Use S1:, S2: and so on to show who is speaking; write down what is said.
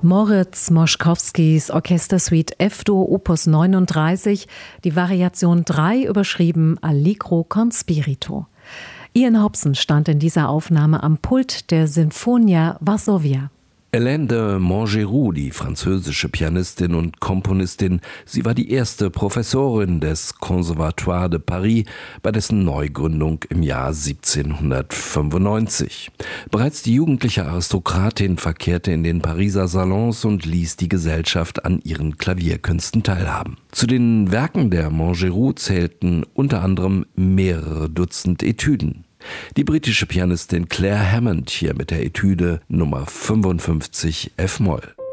S1: Moritz Moszkowskis Orchestersuite F-Dur Opus 39, die Variation 3 überschrieben Allegro con spirito. Ian Hobson stand in dieser Aufnahme am Pult der Sinfonia Varsovia.
S2: Hélène de Montgeroux, die französische Pianistin und Komponistin, sie war die erste Professorin des Conservatoire de Paris bei dessen Neugründung im Jahr 1795. Bereits die jugendliche Aristokratin verkehrte in den Pariser Salons und ließ die Gesellschaft an ihren Klavierkünsten teilhaben. Zu den Werken der Montgeroux zählten unter anderem mehrere Dutzend Etüden. Die britische Pianistin Claire Hammond hier mit der Etüde Nummer 55 F-Moll.